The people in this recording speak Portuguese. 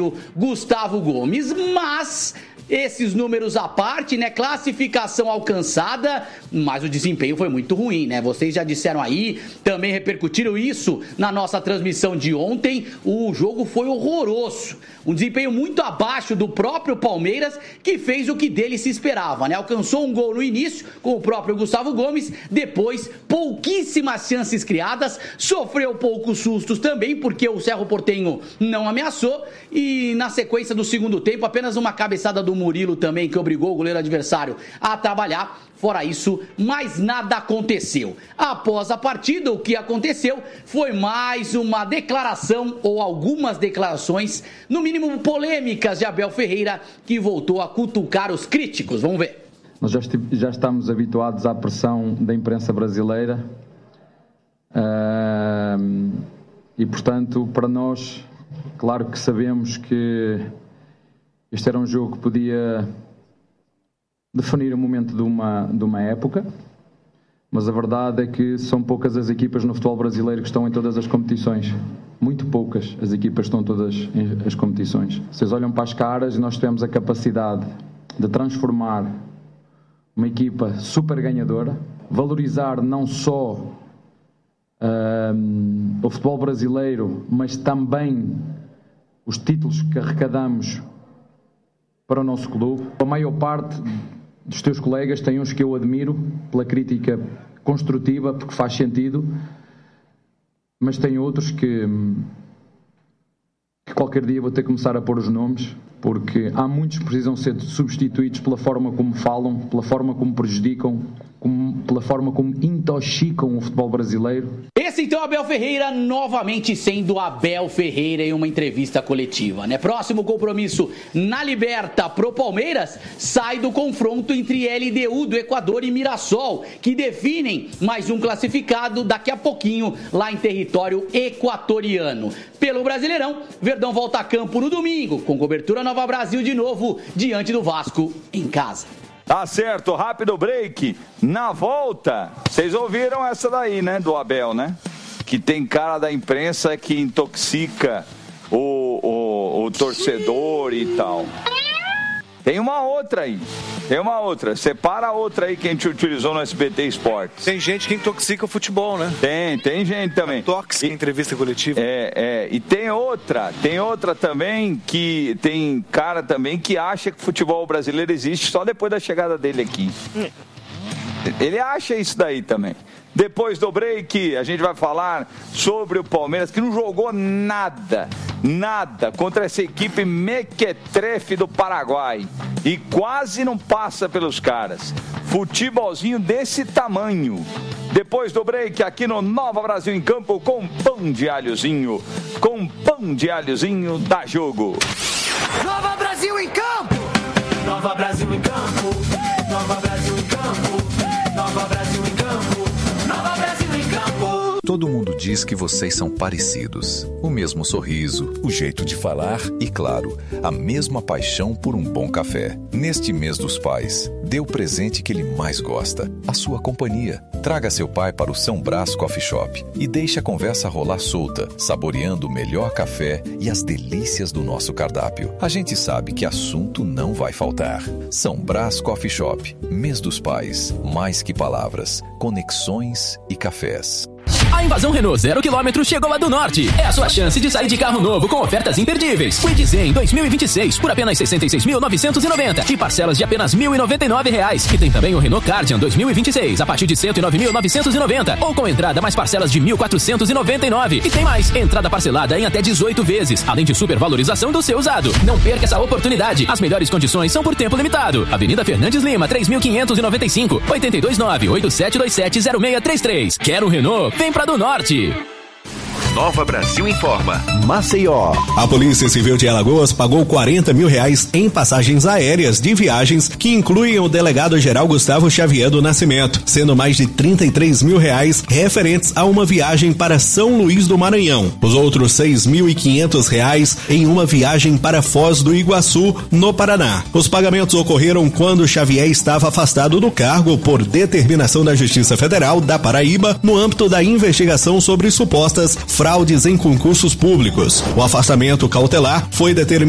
uruguaio Gustavo Gomes, mas esses números à parte, né, classificação alcançada, mas o desempenho foi muito ruim, né, vocês já disseram aí, também repercutiram isso na nossa transmissão de ontem, o jogo foi horroroso, um desempenho muito abaixo do próprio Palmeiras, que fez o que dele se esperava, né, alcançou um gol no início, com o próprio Gustavo Gomes, depois pouquíssimas chances criadas, sofreu poucos sustos também, porque o Cerro Porteño não ameaçou, e na sequência do segundo tempo, apenas uma cabeçada do Murilo também, que obrigou o goleiro adversário a trabalhar. Fora isso, mais nada aconteceu. Após a partida, o que aconteceu foi mais uma declaração, ou algumas declarações, no mínimo polêmicas, de Abel Ferreira, que voltou a cutucar os críticos. Vamos ver. Nós já estamos habituados à pressão da imprensa brasileira e, portanto, para nós, claro que sabemos que este era um jogo que podia definir o momento de uma época, mas a verdade é que são poucas as equipas no futebol brasileiro que estão em todas as competições. Muito poucas as equipas estão em todas as competições. Vocês olham para as caras e nós tivemos a capacidade de transformar uma equipa super ganhadora, valorizar não só o futebol brasileiro, mas também os títulos que arrecadamos para o nosso clube. A maior parte dos teus colegas tem uns que eu admiro pela crítica construtiva, porque faz sentido, mas tem outros que qualquer dia vou ter que começar a pôr os nomes, porque há muitos que precisam ser substituídos pela forma como falam, pela forma como prejudicam, pela forma como intoxicam o futebol brasileiro. Esse então Abel Ferreira, novamente sendo Abel Ferreira em uma entrevista coletiva, né? Próximo compromisso na Liberta pro Palmeiras, sai do confronto entre LDU do Equador e Mirassol, que definem mais um classificado daqui a pouquinho lá em território equatoriano. Pelo Brasileirão, Verdão volta a campo no domingo, com cobertura Nova Brasil de novo, diante do Vasco em casa. Tá certo, rápido break. Na volta, vocês ouviram essa daí, né, do Abel, né? Que tem cara da imprensa que intoxica o torcedor e tal. Tem uma outra aí. Separa a outra aí que a gente utilizou no SBT Esportes. Tem gente que intoxica o futebol, né? Tem gente também. Tóxica em entrevista coletiva. E tem outra também, que tem cara também que acha que o futebol brasileiro existe só depois da chegada dele aqui. Ele acha isso daí também. Depois do break, a gente vai falar sobre o Palmeiras, que não jogou nada contra essa equipe mequetrefe do Paraguai. E quase não passa pelos caras. Futebolzinho desse tamanho. Depois do break, aqui no Nova Brasil em Campo, com pão de alhozinho. Com pão de alhozinho, dá jogo. Nova Brasil em Campo! Nova Brasil em Campo! Nova Brasil em Campo! Nova Brasil em Campo! Nova Brasil em Campo! Todo mundo diz que vocês são parecidos. O mesmo sorriso, o jeito de falar e, claro, a mesma paixão por um bom café. Neste mês dos pais, dê o presente que ele mais gosta, a sua companhia. Traga seu pai para o São Brás Coffee Shop e deixe a conversa rolar solta, saboreando o melhor café e as delícias do nosso cardápio. A gente sabe que assunto não vai faltar. São Brás Coffee Shop, mês dos pais. Mais que palavras, conexões e cafés. A invasão Renault 0 km chegou lá do Norte. É a sua chance de sair de carro novo com ofertas imperdíveis. Kwid Zen 2026 por apenas R$ 66.990 e parcelas de apenas R$ 1.099. E tem também o Renault Kardian 2026 a partir de R$ 109.990 ou com entrada mais parcelas de R$ 1.499. E tem mais, entrada parcelada em até 18 vezes, além de supervalorização do seu usado. Não perca essa oportunidade. As melhores condições são por tempo limitado. Avenida Fernandes Lima, 3.595, 829-8727-0633. Quer um Renault? Vem pra do Norte. Nova Brasil informa. Maceió. A Polícia Civil de Alagoas pagou R$40 mil em passagens aéreas de viagens que incluem o delegado-geral Gustavo Xavier do Nascimento, sendo mais de R$33 mil referentes a uma viagem para São Luís do Maranhão. Os outros R$6.500 em uma viagem para Foz do Iguaçu, no Paraná. Os pagamentos ocorreram quando Xavier estava afastado do cargo por determinação da Justiça Federal da Paraíba no âmbito da investigação sobre supostas fraudes em concursos públicos. O afastamento cautelar foi determinado